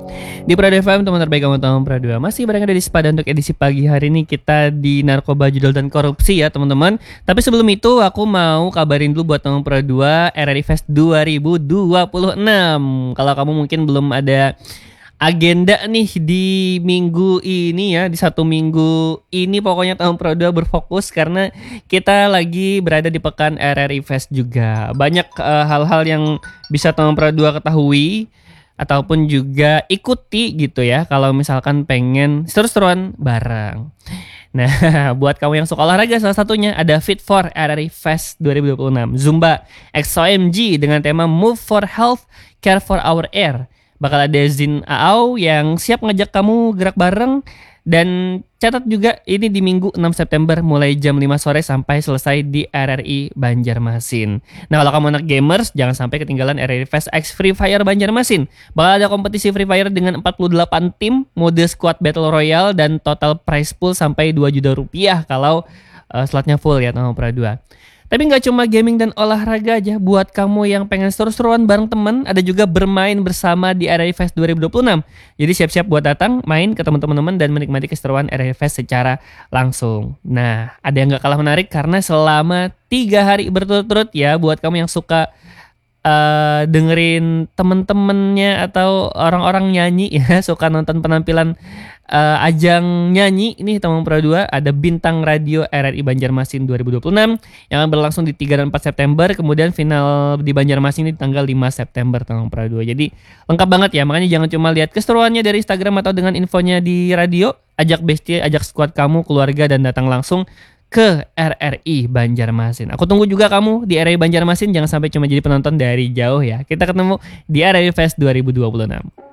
Di Prado FM, teman terbaik kamu tahun Prado. Masih bareng ada di Sepada untuk edisi pagi hari ini. Kita di Narkoba, Judul, dan Korupsi ya teman-teman. Tapi sebelum itu aku mau kabarin dulu buat teman Prado RRI Fest 2026. Kalau kamu mungkin belum ada agenda nih di minggu ini ya, di satu minggu ini pokoknya tahun Prado berfokus karena kita lagi berada di pekan RRI Fest juga. Banyak hal-hal yang bisa tahun Prado ketahui ataupun juga ikuti gitu ya kalau misalkan pengen seru-seruan bareng. Nah, buat kamu yang suka olahraga salah satunya ada Fit for RRI Fest 2026 Zumba XOMG dengan tema Move for Health, Care for Our Air. Bakal ada Zin Aau yang siap ngajak kamu gerak bareng. Dan catat juga ini di Minggu 6 September mulai jam 5 sore sampai selesai di RRI Banjarmasin. Nah, kalau kamu anak gamers jangan sampai ketinggalan RRI Fest X Free Fire Banjarmasin. Bakal ada kompetisi Free Fire dengan 48 tim, mode squad battle royale dan total prize pool sampai 2 juta rupiah kalau slotnya full ya nomor Pro 2. Tapi nggak cuma gaming dan olahraga aja. Buat kamu yang pengen seru-seruan bareng temen, ada juga bermain bersama di RRI Fest 2026. Jadi siap-siap buat datang, main ke teman-teman dan menikmati keseruan RRI Fest secara langsung. Nah, ada yang nggak kalah menarik karena selama 3 hari berturut-turut ya, buat kamu yang suka dengerin temen-temennya atau orang-orang nyanyi ya, suka nonton penampilan ajang nyanyi, ini teman Pro 2 ada Bintang Radio RRI Banjarmasin 2026 yang akan berlangsung di 3 dan 4 September, kemudian final di Banjarmasin di tanggal 5 September teman Pro 2. Jadi lengkap banget ya, makanya jangan cuma lihat keseruannya dari Instagram atau dengan infonya di radio, ajak bestie, ajak squad kamu, keluarga dan datang langsung ke RRI Banjarmasin. Aku tunggu juga kamu di RRI Banjarmasin, jangan sampai cuma jadi penonton dari jauh ya. Kita ketemu di RRI Fest 2026.